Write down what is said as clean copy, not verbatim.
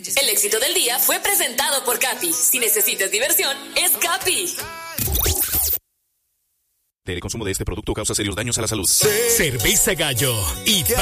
El éxito del día fue presentado por Capi. Si necesitas diversión, es Capi. El consumo de este producto causa serios daños a la salud. Cerveza Gallo y